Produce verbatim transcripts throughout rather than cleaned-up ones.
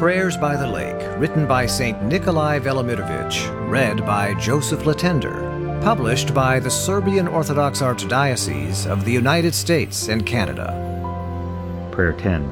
Prayers by the Lake, written by Saint Nikolai Velimirovich, read by Joseph Latender, published by the Serbian Orthodox Archdiocese of the United States and Canada. Prayer ten.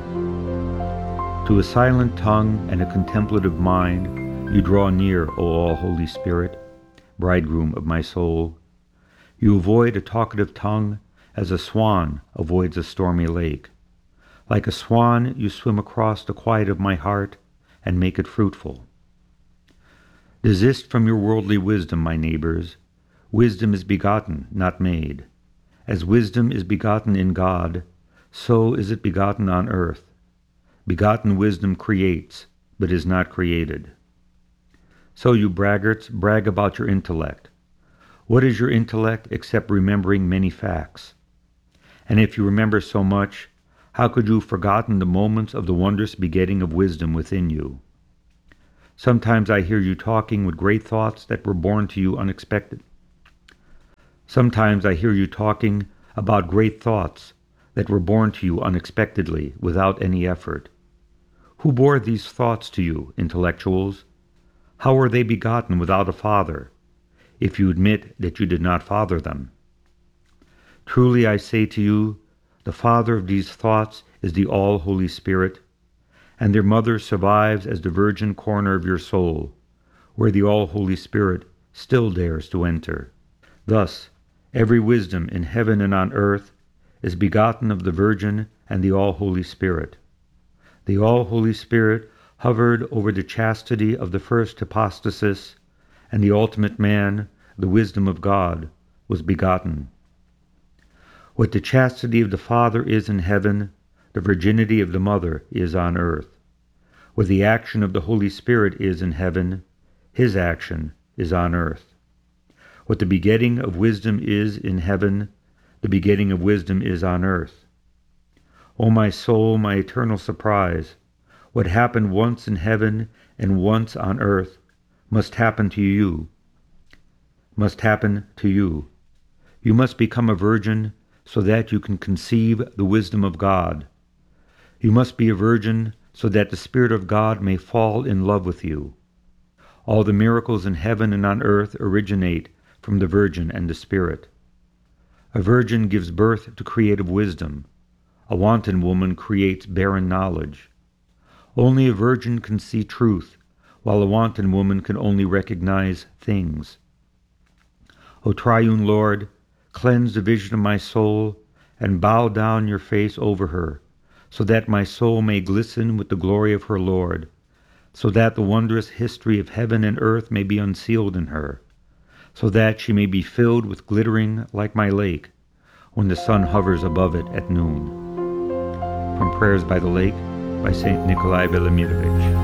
To a silent tongue and a contemplative mind, you draw near, O All-Holy Spirit, bridegroom of my soul. You avoid a talkative tongue as a swan avoids a stormy lake. Like a swan, you swim across the quiet of my heart and make it fruitful. Desist from your worldly wisdom, my neighbors. Wisdom is begotten, not made. As wisdom is begotten in God, so is it begotten on earth. Begotten wisdom creates, but is not created. So you braggarts, brag about your intellect. What is your intellect except remembering many facts? And if you remember so much, how could you have forgotten the moments of the wondrous begetting of wisdom within you? Sometimes I hear you talking with great thoughts that were born to you unexpected. Sometimes I hear you talking about great thoughts that were born to you unexpectedly, without any effort. Who bore these thoughts to you, intellectuals? How were they begotten without a father, if you admit that you did not father them? Truly I say to you, the father of these thoughts is the All-Holy Spirit, and their mother survives as the virgin corner of your soul, where the All-Holy Spirit still dares to enter. Thus, every wisdom in heaven and on earth is begotten of the Virgin and the All-Holy Spirit. The All-Holy Spirit hovered over the chastity of the first hypostasis, and the ultimate man, the wisdom of God, was begotten. What the chastity of the Father is in heaven, the virginity of the Mother is on earth. What the action of the Holy Spirit is in heaven, his action is on earth. What the begetting of wisdom is in heaven, the begetting of wisdom is on earth. O my soul, my eternal surprise, what happened once in heaven and once on earth must happen to you, must happen to you. You must become a virgin so that you can conceive the wisdom of God. You must be a virgin so that the Spirit of God may fall in love with you. All the miracles in heaven and on earth originate from the Virgin and the Spirit. A virgin gives birth to creative wisdom. A wanton woman creates barren knowledge. Only a virgin can see truth, while a wanton woman can only recognize things. O Triune Lord, cleanse the vision of my soul, and bow down your face over her, so that my soul may glisten with the glory of her Lord, so that the wondrous history of heaven and earth may be unsealed in her, so that she may be filled with glittering like my lake, when the sun hovers above it at noon. From Prayers by the Lake, by Saint Nikolai Velimirovich.